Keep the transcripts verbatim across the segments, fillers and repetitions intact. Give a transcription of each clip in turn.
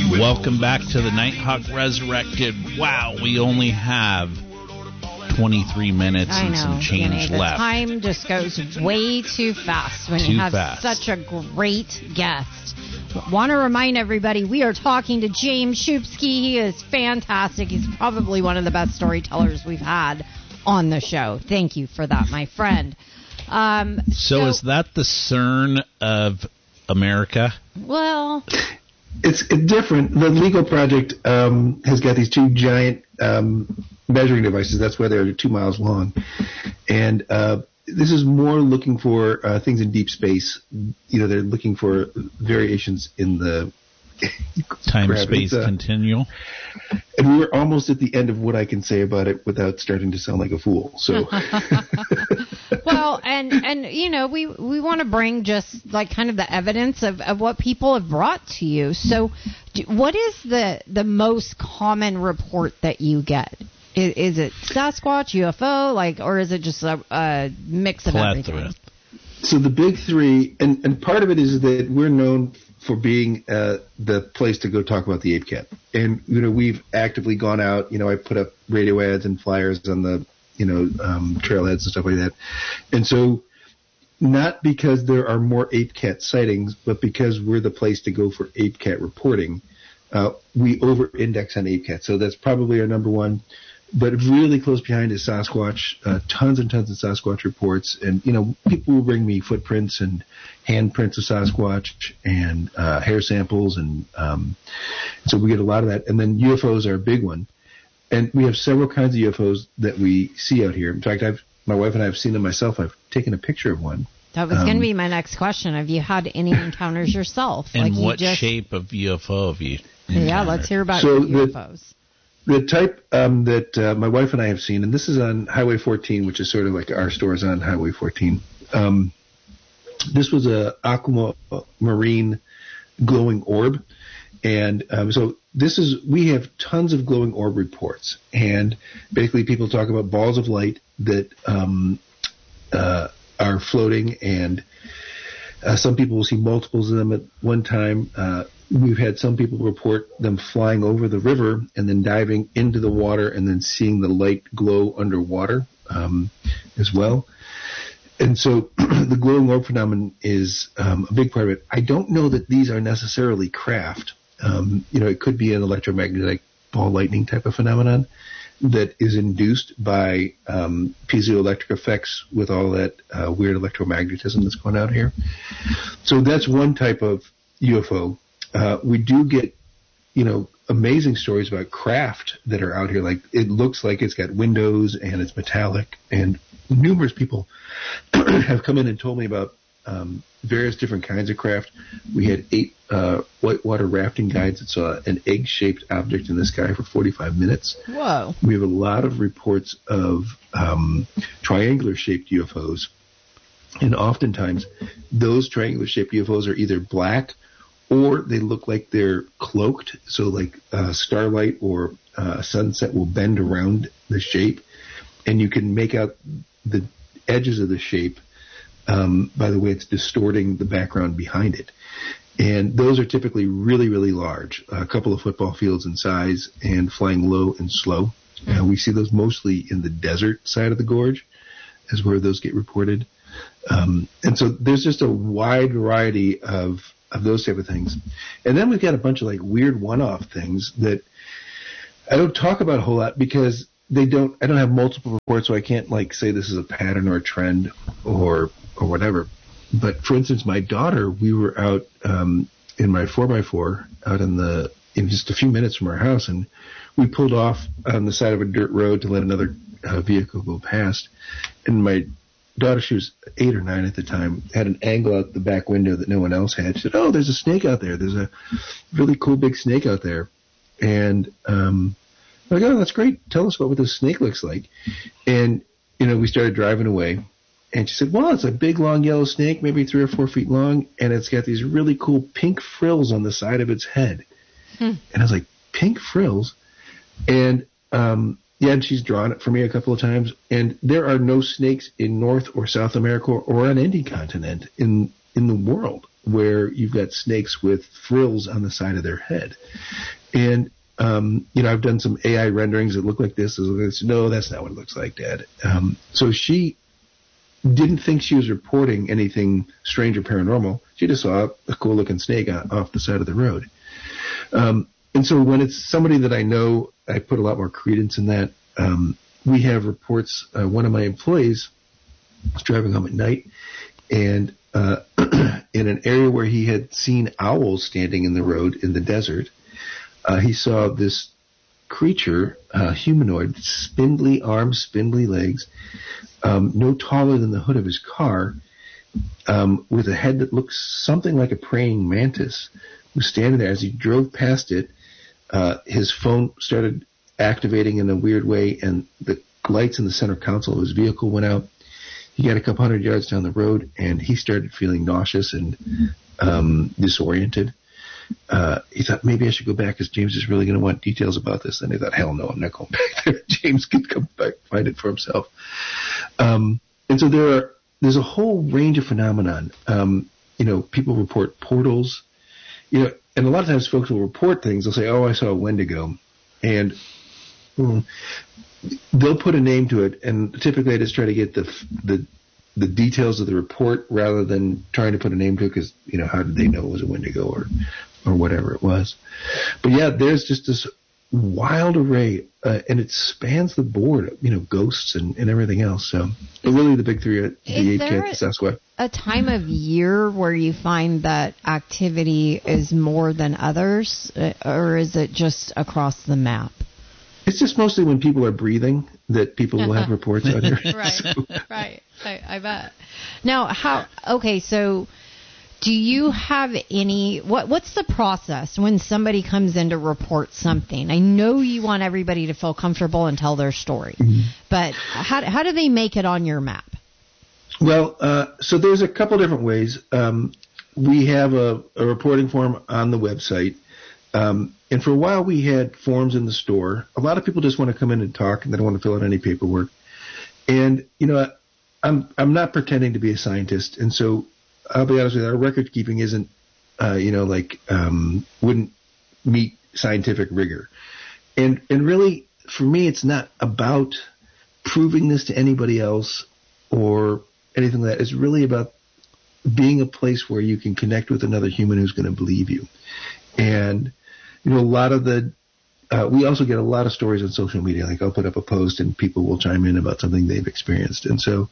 Welcome back to the Nighthawk Resurrected. Wow, we only have twenty-three minutes I and know, some change Danny, the left. time just goes way too fast when Too you have fast. such a great guest. Want to remind everybody, we are talking to James Shupsky. He is fantastic. He's probably one of the best storytellers we've had on the show. Thank you for that, my friend. Um, so, so is that the CERN of America? Well, it's different. The LEGO project um, has got these two giant um, measuring devices. That's why they're two miles long. And uh, this is more looking for uh, things in deep space. You know, they're looking for variations in the time-space uh, continuum. And we're almost at the end of what I can say about it without starting to sound like a fool. So, well, and and you know, we we want to bring just like kind of the evidence of, of what people have brought to you. So, do, what is the the most common report that you get? Is, is it Sasquatch, U F O, like, or is it just a, a mix of Plethora. everything? So the big three, and, and part of it is that we're known for being uh, the place to go talk about the Ape Cat. And, you know, we've actively gone out. You know, I put up radio ads and flyers on the, you know, um, trailheads and stuff like that. And so not because there are more Ape Cat sightings, but because we're the place to go for Ape Cat reporting, uh, we over-index on Ape Cat. So that's probably our number one. But really close behind is Sasquatch, uh, tons and tons of Sasquatch reports. And, you know, people will bring me footprints and handprints of Sasquatch and uh, hair samples. And um, so we get a lot of that. And then U F Os are a big one. And we have several kinds of U F Os that we see out here. In fact, I've my wife and I have seen them myself. I've taken a picture of one. That was um, going to be my next question. Have you had any encounters yourself? And like you what just, shape of U F O have you Yeah, encountered? let's hear about So your the- U F Os. The type um, that uh, my wife and I have seen, and this is on Highway fourteen, which is sort of like our stores on Highway fourteen. Um, this was a aquamarine glowing orb, and um, so this is we have tons of glowing orb reports, and basically people talk about balls of light that um, uh, are floating, and uh, some people will see multiples of them at one time. Uh, We've had some people report them flying over the river and then diving into the water and then seeing the light glow underwater um, as well. And so the glowing orb phenomenon is um, a big part of it. I don't know that these are necessarily craft. Um, you know, it could be an electromagnetic ball lightning type of phenomenon that is induced by um, piezoelectric effects with all that uh, weird electromagnetism that's going out here. So that's one type of U F O. Uh, we do get, you know, amazing stories about craft that are out here. Like, it looks like it's got windows and it's metallic, and numerous people have come in and told me about um, various different kinds of craft. We had eight uh, whitewater rafting guides that saw an egg-shaped object in the sky for forty-five minutes. Whoa. We have a lot of reports of um, triangular-shaped U F Os, and oftentimes those triangular-shaped U F Os are either black or they look like they're cloaked, so like uh, starlight or uh, sunset will bend around the shape, and you can make out the edges of the shape um, by the way it's distorting the background behind it. And those are typically really, really large, a couple of football fields in size and flying low and slow. Mm-hmm. Uh, we see those mostly in the desert side of the gorge is where those get reported. Um, and so there's just a wide variety of of those type of things. And then we've got a bunch of like weird one-off things that I don't talk about a whole lot because they don't, I don't have multiple reports, so I can't like say this is a pattern or a trend or, or whatever. But for instance, my daughter, we were out, um, in my four by four out in the, in just a few minutes from our house, and we pulled off on the side of a dirt road to let another uh, vehicle go past. And my daughter, she was eight or nine at the time, had an angle out the back window that no one else had. She said, "Oh, there's a snake out there. There's a really cool big snake out there." And um, I'm like, "Oh, that's great. Tell us about what this snake looks like." And, you know, we started driving away. And she said, "Well, it's a big, long yellow snake, maybe three or four feet long, and it's got these really cool pink frills on the side of its head." Hmm. And I was like, "Pink frills?" And um yeah, and she's drawn it for me a couple of times. And there are no snakes in North or South America or on any continent in in the world. where you've got snakes with frills on the side of their head. And, um, you know, I've done some A I renderings that look like this. No, that's not what it looks like, Dad. Um, so she didn't think she was reporting anything strange or paranormal. She just saw a cool looking snake off the side of the road. Um, and so when it's somebody that I know, I put a lot more credence in that. Um, we have reports. Uh, one of my employees was driving home at night, and uh, in an area where he had seen owls standing in the road in the desert, uh, he saw this creature, uh, humanoid, spindly arms, spindly legs, um, no taller than the hood of his car, um, with a head that looks something like a praying mantis, was standing there. As he drove past it, uh, his phone started activating in a weird way, and the lights in the center console of his vehicle went out. He got a couple hundred yards down the road, and he started feeling nauseous and um, disoriented. Uh, he thought, maybe I should go back because James is really going to want details about this. And he thought, hell no, I'm not going back there. James can come back, find it for himself. Um, and so there are, there's a whole range of phenomenon. Um, you know, people report portals, you know, and a lot of times folks will report things. They'll say, oh, I saw a Wendigo. And mm, they'll put a name to it. And typically I just try to get the, the, the details of the report rather than trying to put a name to it because, you know, how did they know it was a Wendigo or, or whatever it was. But yeah, there's just this wild array, uh, and it spans the board, you know, ghosts and, and everything else. So, but really the big three are the Ape Cat, the Sasquatch. A time of year where you find that activity is more than others, or is it just across the map? It's just mostly when people are breathing that people will have reports out here. Right, so. right. I, I bet. Now, how? Okay, so do you have any? What What's the process when somebody comes in to report something? I know you want everybody to feel comfortable and tell their story, mm-hmm. but how how do they make it on your map? Well, uh, so there's a couple different ways. Um, we have a, a reporting form on the website. Um, and for a while we had forms in the store. A lot of people just want to come in and talk and they don't want to fill out any paperwork. And, you know, I'm, I'm not pretending to be a scientist. And so I'll be honest with you, our record keeping isn't, uh, you know, like, um, wouldn't meet scientific rigor. And, and really for me, it's not about proving this to anybody else or anything like that. It's really about being a place where you can connect with another human who's going to believe you. And, you know, a lot of the, uh, we also get a lot of stories on social media. Like I'll put up a post and people will chime in about something they've experienced. And so,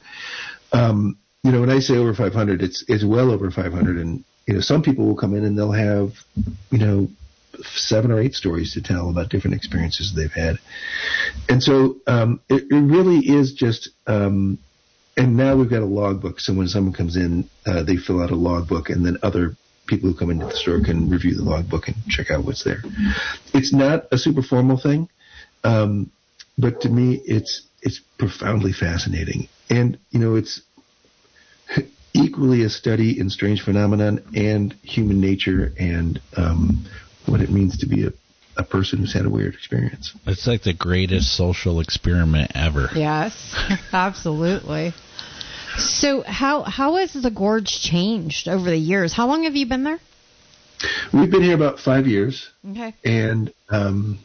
um, you know, when I say over five hundred, it's, it's well over five hundred. And, you know, some people will come in and they'll have, you know, seven or eight stories to tell about different experiences they've had. And so, um, it, it really is just, um, and now we've got a logbook. So when someone comes in, uh, they fill out a logbook and then other people who come into the store can review the logbook and check out what's there. It's not a super formal thing, um, but to me, it's it's profoundly fascinating. And, you know, it's equally a study in strange phenomenon and human nature and um, what it means to be a, a person who's had a weird experience. It's like the greatest social experiment ever. Yes, absolutely. So how how has the gorge changed over the years? How long have you been there? We've been here about five years. Okay. And um,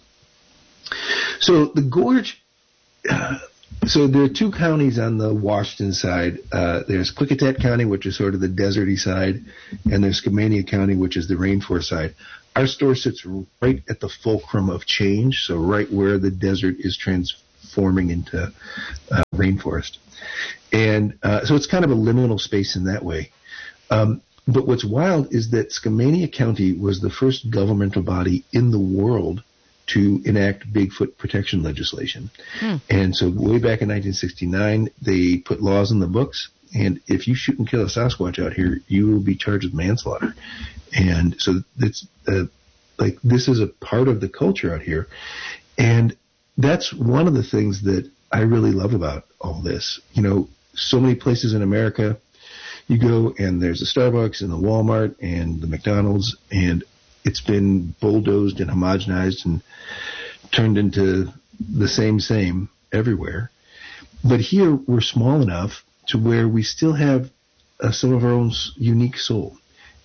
so the gorge, uh, so there are two counties on the Washington side. Uh, there's Klickitat County, which is sort of the deserty side, and there's Skamania County, which is the rainforest side. Our store sits right at the fulcrum of change, so right where the desert is transforming into uh, rainforest. And uh, so it's kind of a liminal space in that way. Um, but what's wild is that Skamania County was the first governmental body in the world to enact Bigfoot protection legislation. Hmm. And so way back in nineteen sixty-nine, they put laws in the books. And if you shoot and kill a Sasquatch out here, you will be charged with manslaughter. And so it's uh, like this is a part of the culture out here. And that's one of the things that I really love about all this. You know, so many places in America, you go and there's a Starbucks and the Walmart and the McDonald's, and it's been bulldozed and homogenized and turned into the same same everywhere. But here we're small enough to where we still have uh, some of our own unique soul.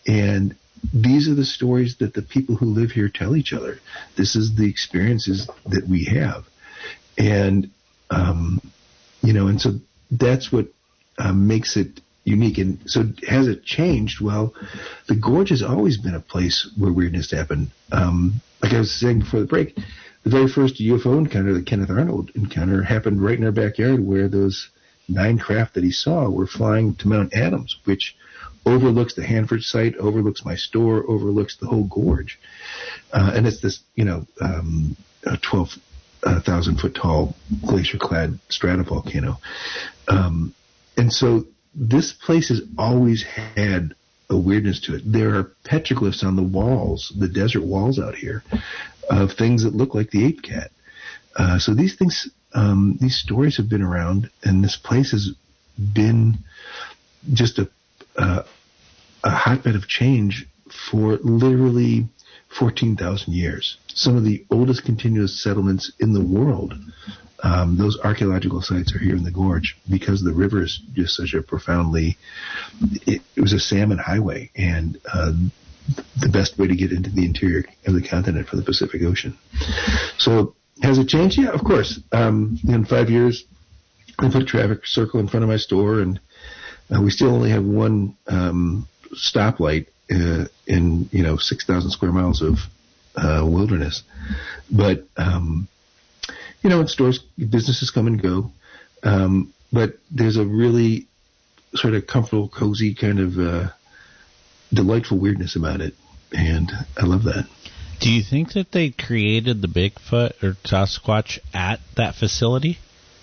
And these are the stories that the people who live here tell each other. This is the experiences that we have. And, um, you know, and so that's what um, makes it unique. And so has it changed? Well, the gorge has always been a place where weirdness happened. Um, like I was saying before the break, the very first U F O encounter, the Kenneth Arnold encounter, happened right in our backyard where those nine craft that he saw were flying to Mount Adams, which overlooks the Hanford site, overlooks my store, overlooks the whole gorge. Uh, and it's this, you know, um, twelve thousand foot tall glacier-clad stratovolcano. Um, and so this place has always had a weirdness to it. There are petroglyphs on the walls, the desert walls out here, of things that look like the ape cat. Uh, so these things, um, these stories have been around, and this place has been just a Uh, a hotbed of change for literally fourteen thousand years. Some of the oldest continuous settlements in the world, um, those archaeological sites are here in the gorge because the river is just such a profoundly, it, it was a salmon highway, and uh, the best way to get into the interior of the continent for the Pacific Ocean. So has it changed? Yeah, of course. Um, in five years, I put a traffic circle in front of my store, and Uh, we still only have one um, stoplight uh, in, you know, six thousand square miles of uh, wilderness. But, um, you know, in stores, businesses come and go. Um, but there's a really sort of comfortable, cozy kind of uh, delightful weirdness about it. And I love that. Do you think that they created the Bigfoot or Sasquatch at that facility?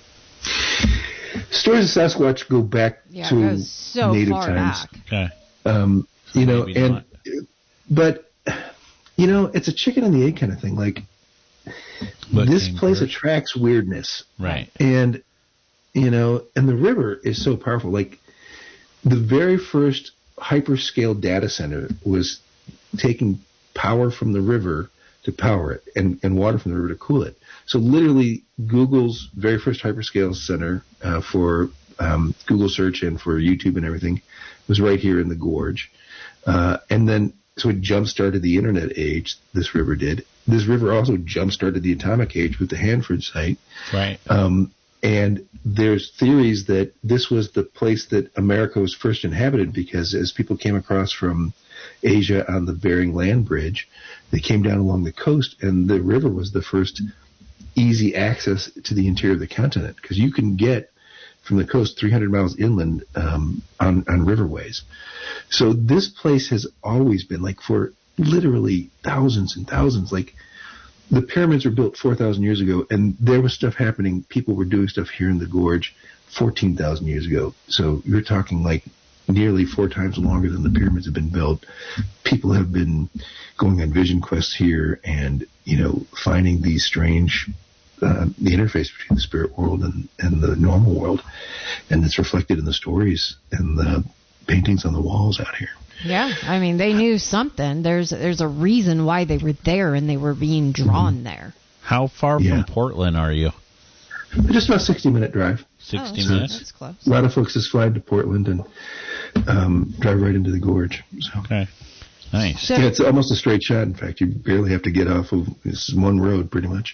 Stories of Sasquatch go back yeah, to so native far times. Back. Okay. Um, you know, Maybe and not. but you know, it's a chicken and the egg kind of thing. Like What this came place first? attracts weirdness, Right. and you know, and the river is so powerful. Like the very first hyperscale data center was taking power from the river to power it, and, and water from the river to cool it. So literally, Google's very first hyperscale center uh, for um, Google search and for YouTube and everything was right here in the gorge. Uh, and then, so it jump-started the internet age, this river did. This river also jump-started the atomic age with the Hanford site. Right. Um, and there's theories that this was the place that America was first inhabited, because as people came across from Asia on the Bering Land Bridge, they came down along the coast, and the river was the first easy access to the interior of the continent, because you can get from the coast three hundred miles inland um, on, on riverways. So this place has always been, like, for literally thousands and thousands, like, the pyramids were built four thousand years ago, and there was stuff happening. People were doing stuff here in the gorge fourteen thousand years ago. So you're talking like nearly four times longer than the pyramids have been built. People have been going on vision quests here and, you know, finding these strange, uh, the interface between the spirit world and, and the normal world. And it's reflected in the stories and the paintings on the walls out here. Yeah, I mean, they knew something. There's there's a reason why they were there and they were being drawn mm-hmm. there. How far yeah. from Portland are you? Just about sixty minute drive. sixty oh, minutes? That's close. A lot of folks just fly to Portland and um, drive right into the gorge. So. Okay. Nice. So, yeah, it's almost a straight shot. In fact, you barely have to get off of this one road, pretty much.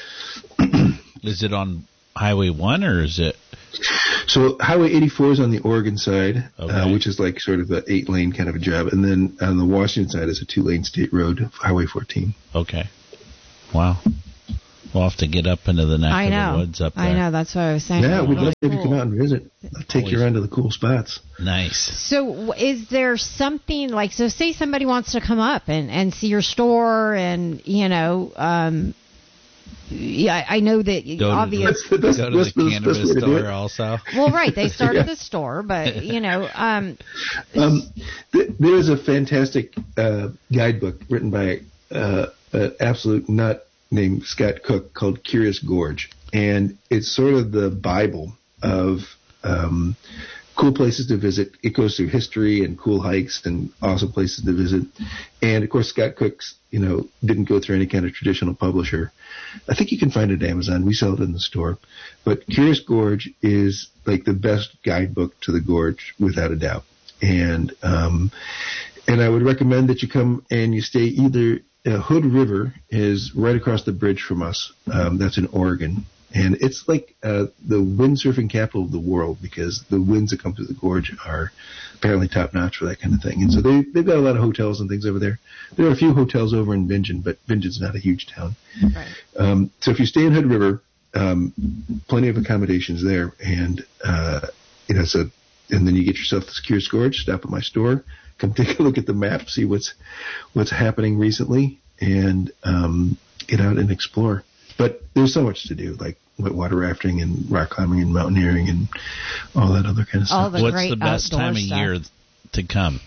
Is it on Highway one or is it? So Highway eighty-four is on the Oregon side, Okay. uh, which is like sort of an eight-lane kind of a job. And then on the Washington side is a two-lane state road, Highway fourteen. Okay. Wow. We'll have to get up into the neck I of know. the woods up there. I know. That's what I was saying. Yeah, we'd Really love to have you cool. come out and visit. I'll take you around to the cool spots. Nice. So w- is there something like, so say somebody wants to come up and, and see your store and, you know, um, yeah, I know that Go to, obvious. That's the best- go to that's the the cannabis best way to do store it. also. Well, right. They start Yeah. at the store, but, you know, um, Um, th- there is a fantastic uh, guidebook written by uh, an absolute nut named Scott Cook called Curious Gorge, and it's sort of the Bible of um, cool places to visit. It goes through history and cool hikes and awesome places to visit. And of course, Scott Cook's, you know, didn't go through any kind of traditional publisher. I think you can find it at Amazon. We sell it in the store. But Curious Gorge is like the best guidebook to the gorge, without a doubt. And um, and I would recommend that you come and you stay either uh, Hood River is right across the bridge from us. Um, that's in Oregon. And it's like uh, the windsurfing capital of the world because the winds that come through the gorge are apparently top-notch for that kind of thing. And so they, they've got a lot of hotels and things over there. There are a few hotels over in Bingen, but Bingen's not a huge town. Right. Um, so if you stay in Hood River, um, plenty of accommodations there. And, uh, you know, so, and then you get yourself the Secure Gorge, stop at my store, come take a look at the map, see what's what's happening recently, and um, get out and explore. But there's so much to do, like water rafting and rock climbing and mountaineering and all that other kind of all stuff. The What's the best time of stuff. year to come?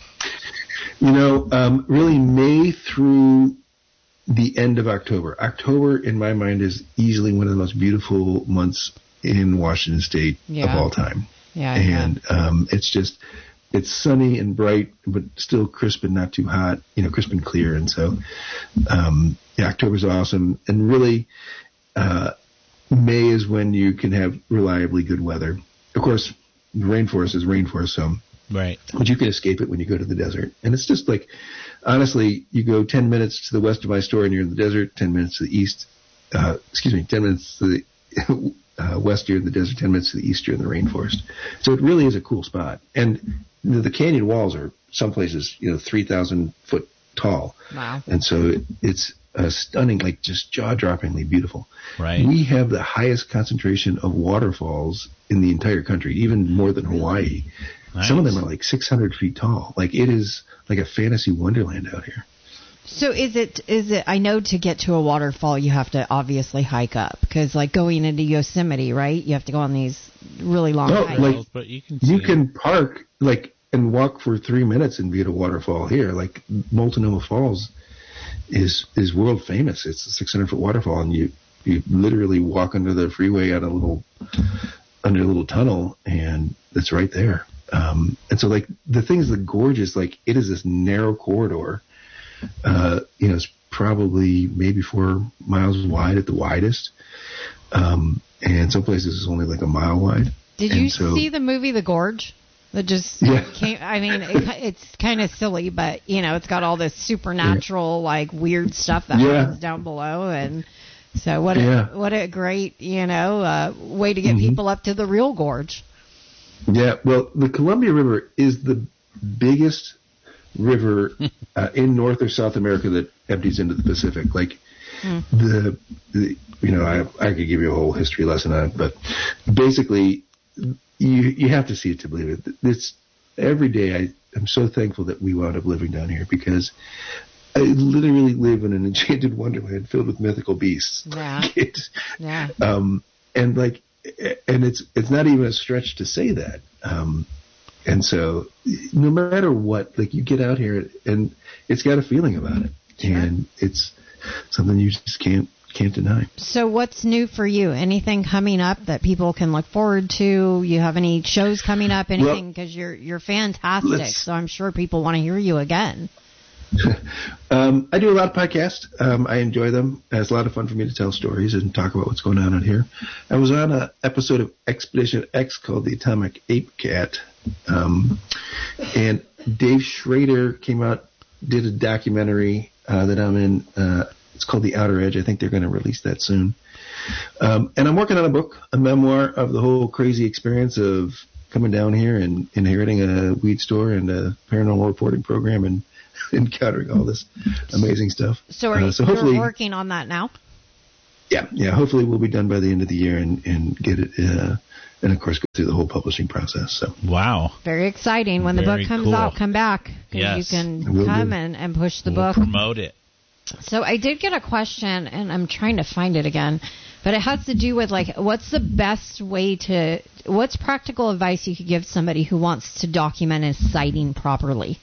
You know, um, really May through the end of October. October, in my mind, is easily one of the most beautiful months in Washington State yeah. of all time. Yeah, and yeah. Um, it's just, it's sunny and bright, but still crisp and not too hot, you know, crisp and clear. And so, um, yeah, October's awesome. And really, uh, May is when you can have reliably good weather. Of course, the rainforest is rainforest, so. Right. But you can escape it when you go to the desert. And it's just like, honestly, you go ten minutes to the west of my store and you're in the desert, ten minutes to the east, uh, excuse me, ten minutes to the uh, west, you're in the desert, ten minutes to the east, you're in the rainforest. So it really is a cool spot. And the, the canyon walls are some places, you know, three thousand foot tall. Wow. And so it, it's a stunning, like just jaw-droppingly beautiful. Right. We have the highest concentration of waterfalls in the entire country, even more than Hawaii. Nice. Some of them are like six hundred feet tall. Like it is like a fantasy wonderland out here. So is it, is it, I know to get to a waterfall you have to obviously hike up because like going into Yosemite, right? You have to go on these really long No, hikes. like but you can, you see can park like and walk for three minutes and be at a waterfall here. Like Multnomah Falls is is world famous. It's a six hundred foot waterfall, and you you literally walk under the freeway on a little under a little tunnel, and it's right there. Um, and so, like, the thing is, the gorge is, like, it is this narrow corridor. Uh, you know, it's probably maybe four miles wide at the widest. Um, and some places it's only like a mile wide. Did and you so, see the movie The Gorge? That just Yeah. came, I mean, it, it's kind of silly, but, you know, it's got all this supernatural, yeah. like, weird stuff that yeah. happens down below. And so what, yeah. a, what a great, you know, uh, way to get mm-hmm. people up to the real gorge. Yeah, well, the Columbia River is the biggest river uh, in North or South America that empties into the Pacific. Like mm. the, the, you know, I I could give you a whole history lesson on it, but basically, you you have to see it to believe it. It's every day. I am so thankful that we wound up living down here because I literally live in an enchanted wonderland filled with mythical beasts. Yeah. It's, yeah. Um, and like. And it's it's not even a stretch to say that. Um, and so no matter what, like you get out here and it's got a feeling about it. Sure. And it's something you just can't can't deny. So what's new for you? Anything coming up that people can look forward to? You have any shows coming up? Anything? Because well, you're, you're fantastic. So I'm sure people want to hear you again. um, I do a lot of podcasts. Um, I enjoy them. It's a lot of fun for me to tell stories and talk about what's going on out here. I was on an episode of Expedition X called The Atomic Ape Cat. Um, and Dave Schrader came out, did a documentary uh, that I'm in. Uh, it's called The Outer Edge. I think they're going to release that soon. Um, and I'm working on a book, a memoir of the whole crazy experience of coming down here and inheriting a weed store and a paranormal reporting program and encountering all this amazing stuff. So are you uh, so hopefully, working on that now? Yeah, yeah. Hopefully we'll be done by the end of the year and, and get it, uh, and of course go through the whole publishing process. So wow, very exciting. When the very book comes cool. out, come back. Yes. You can come and, and push the we'll book. Promote it. So I did get a question, and I'm trying to find it again, but it has to do with like, what's the best way to, what's practical advice you could give somebody who wants to document a sighting properly?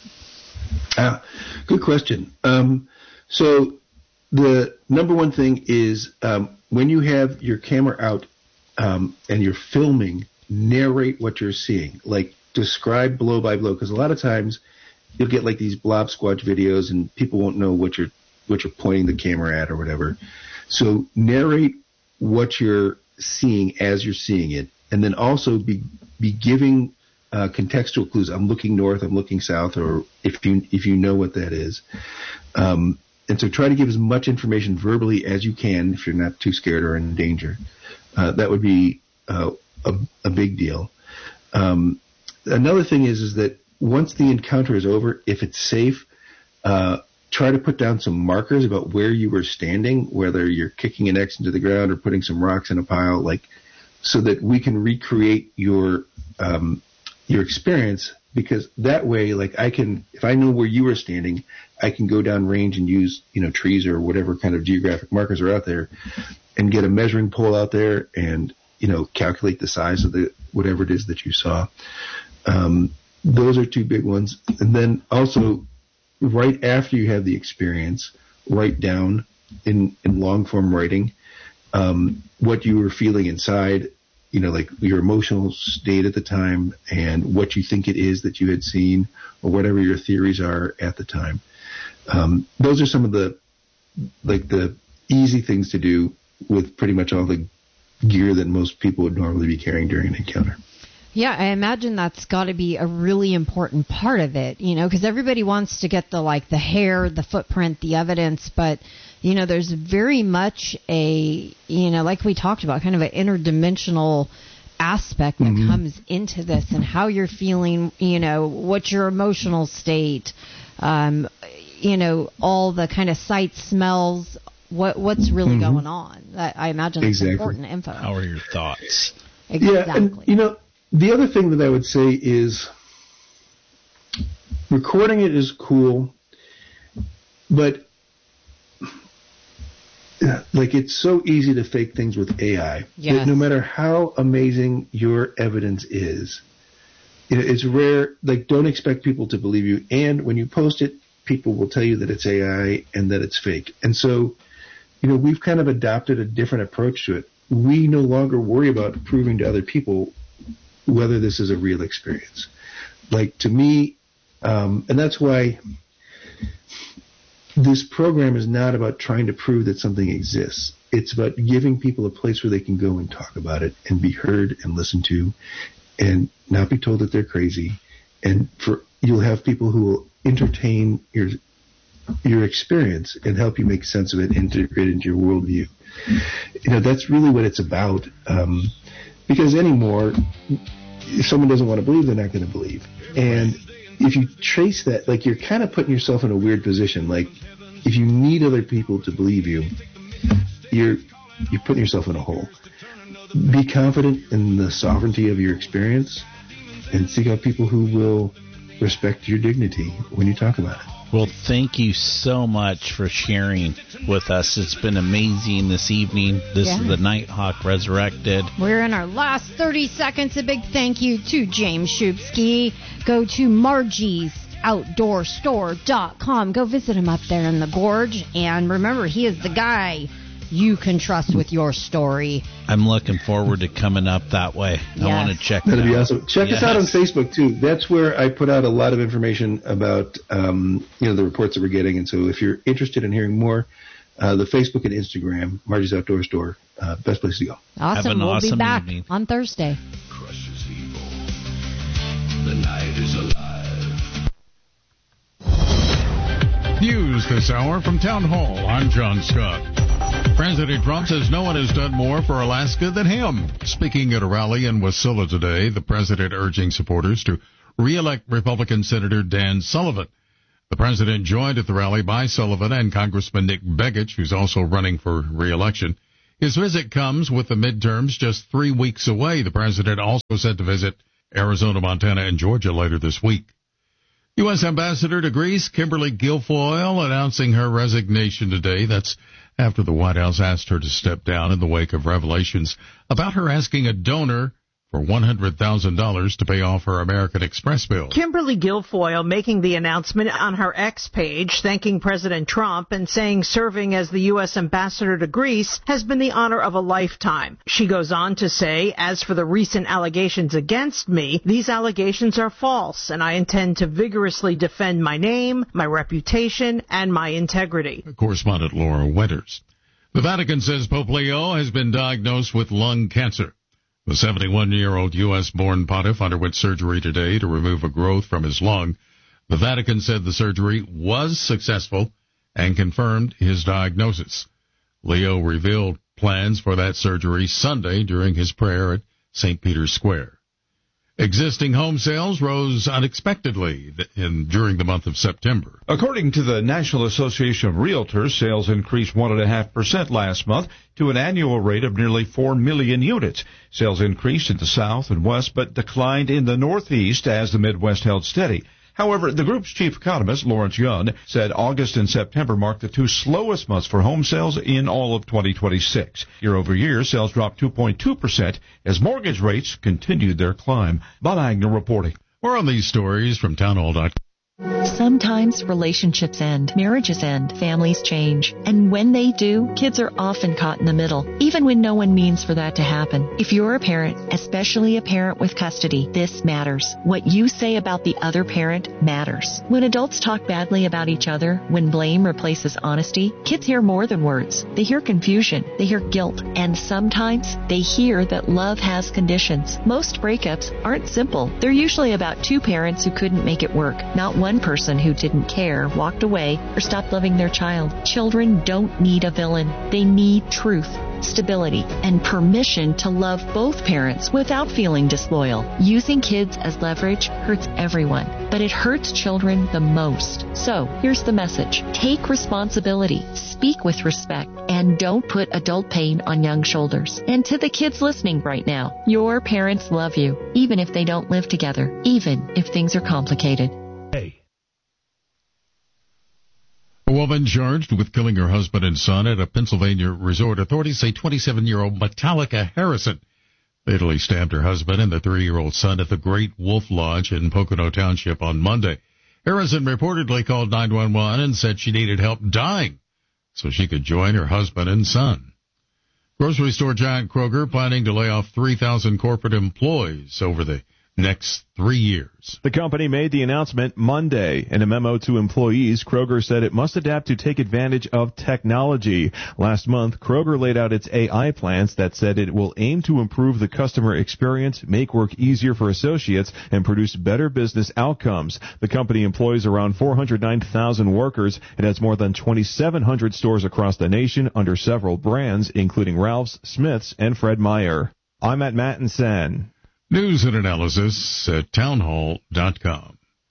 Uh, good question. Um, so the number one thing is um, when you have your camera out um, and you're filming, narrate what you're seeing. Like describe blow by blow, because a lot of times you'll get like these blob squatch videos and people won't know what you're what you're pointing the camera at or whatever. So narrate what you're seeing as you're seeing it, and then also be be giving uh, contextual clues. I'm looking north, I'm looking south, or if you if you know what that is. Um, and so try to give as much information verbally as you can if you're not too scared or in danger. Uh, that would be uh, a, a big deal. Um, another thing is is that once the encounter is over, if it's safe, uh, try to put down some markers about where you were standing, whether you're kicking an X into the ground or putting some rocks in a pile, like so that we can recreate your um, your experience. Because that way, like I can, if I know where you were standing, I can go down range and use, you know, trees or whatever kind of geographic markers are out there, and get a measuring pole out there and, you know, calculate the size of the whatever it is that you saw. Um, those are two big ones. And then also, right after you have the experience, write down in in long form writing um, what you were feeling inside. You know, like your emotional state at the time and what you think it is that you had seen or whatever your theories are at the time. Um, those are some of the, like the easy things to do with pretty much all the gear that most people would normally be carrying during an encounter. Yeah, I imagine that's got to be a really important part of it, you know, because everybody wants to get the, like, the hair, the footprint, the evidence, but, you know, there's very much a, you know, like we talked about, kind of an interdimensional aspect that mm-hmm. comes into this and how you're feeling, you know, what's your emotional state, um, you know, all the kind of sights, smells, what what's really mm-hmm. going on. I, I imagine that's exactly. important info. How are your thoughts? Exactly. Yeah, and, you know, the other thing that I would say is recording it is cool, but like it's so easy to fake things with A I. Yes. That no matter how amazing your evidence is, it's rare. Like, don't expect people to believe you. And when you post it, people will tell you that it's A I and that it's fake. And so, you know, we've kind of adopted a different approach to it. We no longer worry about proving to other people whether this is a real experience. Like, to me, um, and that's why this program is not about trying to prove that something exists. It's about giving people a place where they can go and talk about it and be heard and listened to and not be told that they're crazy. And for you'll have people who will entertain your your experience and help you make sense of it, integrate it into your worldview. You know, that's really what it's about. Um, because anymore, if someone doesn't want to believe, they're not going to believe. And if you trace that, like, you're kind of putting yourself in a weird position. Like, if you need other people to believe you, you're you're putting yourself in a hole. Be confident in the sovereignty of your experience and seek out people who will respect your dignity when you talk about it. Well, thank you so much for sharing with us. It's been amazing this evening. This yeah. is the Nighthawk Resurrected. We're in our last thirty seconds. A big thank you to James Shupsky. Go to Margie's Outdoor Store dot com. Go visit him up there in the gorge. And remember, he is the guy you can trust with your story. I'm looking forward to coming up that way. Yes. I want to check that out. That'd be awesome. Check yes. us out on Facebook, too. That's where I put out a lot of information about, um, you know, the reports that we're getting. And so if you're interested in hearing more, uh, the Facebook and Instagram, Margie's Outdoor Store, uh, best place to go. Awesome. Have an we'll awesome be back evening. on Thursday. Crushes evil. The night is alive. News this hour from Town Hall. I'm John Scott. President Trump says no one has done more for Alaska than him. Speaking at a rally in Wasilla today, the president urging supporters to re-elect Republican Senator Dan Sullivan. The president joined at the rally by Sullivan and Congressman Nick Begich, who's also running for re-election. His visit comes with the midterms just three weeks away. The president also said to visit Arizona, Montana, and Georgia later this week. U S Ambassador to Greece, Kimberly Guilfoyle, announcing her resignation today. That's after the White House asked her to step down in the wake of revelations about her asking a donor for one hundred thousand dollars to pay off her American Express bill. Kimberly Guilfoyle making the announcement on her X page, thanking President Trump and saying serving as the U S ambassador to Greece has been the honor of a lifetime. She goes on to say, as for the recent allegations against me, these allegations are false, and I intend to vigorously defend my name, my reputation, and my integrity. Correspondent Laura Winters. The Vatican says Pope Leo has been diagnosed with lung cancer. The seventy-one-year-old U S-born pontiff underwent surgery today to remove a growth from his lung. The Vatican said the surgery was successful and confirmed his diagnosis. Leo revealed plans for that surgery Sunday during his prayer at Saint Peter's Square. Existing home sales rose unexpectedly in, during the month of September. According to the National Association of Realtors, sales increased one point five percent last month to an annual rate of nearly four million units. Sales increased in the South and West, but declined in the Northeast as the Midwest held steady. However, the group's chief economist, Lawrence Yun, said August and September marked the two slowest months for home sales in all of twenty twenty-six. Year over year, sales dropped two point two percent as mortgage rates continued their climb. Bob Agnew reporting. More on these stories from townhall dot com. Sometimes relationships end, marriages end, families change. And when they do, kids are often caught in the middle, even when no one means for that to happen. If you're a parent, especially a parent with custody, this matters. What you say about the other parent matters. When adults talk badly about each other, when blame replaces honesty, kids hear more than words. They hear confusion, they hear guilt, and sometimes they hear that love has conditions. Most breakups aren't simple. They're usually about two parents who couldn't make it work, not one One person who didn't care, walked away, or stopped loving their child. Children don't need a villain. They need truth, stability, and permission to love both parents without feeling disloyal. Using kids as leverage hurts everyone, but it hurts children the most. So, here's the message. Take responsibility, speak with respect, and don't put adult pain on young shoulders. And to the kids listening right now, your parents love you, even if they don't live together, even if things are complicated. A woman charged with killing her husband and son at a Pennsylvania resort. Authorities say twenty-seven-year-old Metallica Harrison fatally stabbed her husband and the three-year-old son at the Great Wolf Lodge in Pocono Township on Monday. Harrison reportedly called nine one one and said she needed help dying so she could join her husband and son. Grocery store giant Kroger planning to lay off three thousand corporate employees over the next three years. The company made the announcement Monday. In a memo to employees, Kroger said it must adapt to take advantage of technology. Last month, Kroger laid out its A I plans that said it will aim to improve the customer experience, make work easier for associates, and produce better business outcomes. The company employs around four hundred nine thousand workers. It has more than twenty-seven hundred stores across the nation under several brands, including Ralph's, Smith's, and Fred Meyer. I'm at Matt and Sen. News and analysis at townhall dot com.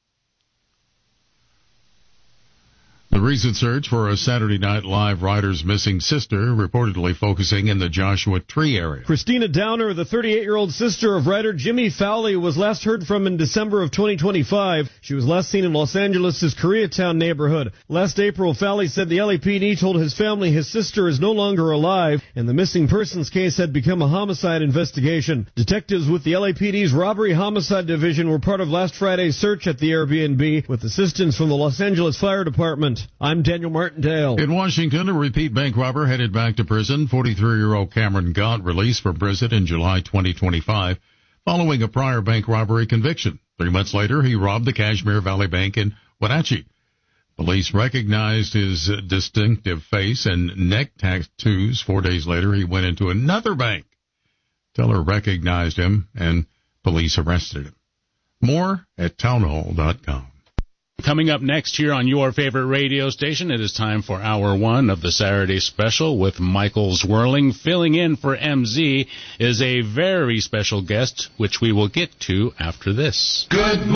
The recent search for a Saturday Night Live writer's missing sister reportedly focusing in the Joshua Tree area. Christina Downer, the thirty-eight-year-old sister of writer Jimmy Fowley, was last heard from in December of twenty twenty-five. She was last seen in Los Angeles' Koreatown neighborhood. Last April, Fowley said the L A P D told his family his sister is no longer alive, and the missing persons case had become a homicide investigation. Detectives with the L A P D's Robbery Homicide Division were part of last Friday's search at the Airbnb with assistance from the Los Angeles Fire Department. I'm Daniel Martindale. In Washington, a repeat bank robber headed back to prison. forty-three-year-old Cameron Gott released from prison in July twenty twenty-five following a prior bank robbery conviction. Three months later, he robbed the Kashmir Valley Bank in Wenatchee. Police recognized his distinctive face and neck tattoos. Four days later, he went into another bank. Teller recognized him, and police arrested him. More at townhall dot com. Coming up next here on your favorite radio station, it is time for hour one of the Saturday Special with Michael Zwirling. Filling in for M Z is a very special guest, which we will get to after this. Good morning.